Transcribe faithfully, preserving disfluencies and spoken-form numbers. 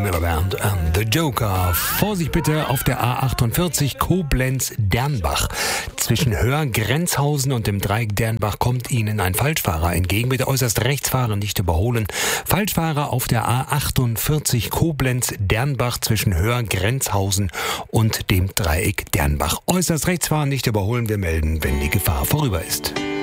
Camilla Band and The Joker. Vorsicht bitte auf der A achtundvierzig Koblenz-Dernbach. Zwischen Höhr-Grenzhausen und dem Dreieck Dernbach kommt Ihnen ein Falschfahrer entgegen. Bitte äußerst rechts fahren, nicht überholen. Falschfahrer auf der A achtundvierzig Koblenz-Dernbach zwischen Höhr-Grenzhausen und dem Dreieck Dernbach. Äußerst rechts fahren, nicht überholen. Wir melden, wenn die Gefahr vorüber ist.